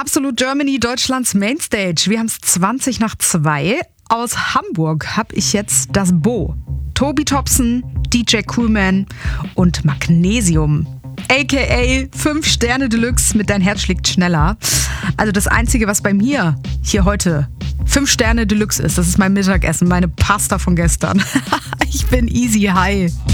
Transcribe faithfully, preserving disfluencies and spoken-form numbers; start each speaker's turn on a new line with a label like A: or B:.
A: Absolut Germany, Deutschlands Mainstage. Wir haben es zwanzig nach zwei. Aus Hamburg habe ich jetzt das Bo. Tobi Tobsen, D J Coolman und Magnesium. A K A fünf Sterne Deluxe mit Dein Herz schlägt schneller. Also das Einzige, was bei mir hier heute fünf Sterne Deluxe ist, das ist mein Mittagessen, meine Pasta von gestern. Ich bin easy high.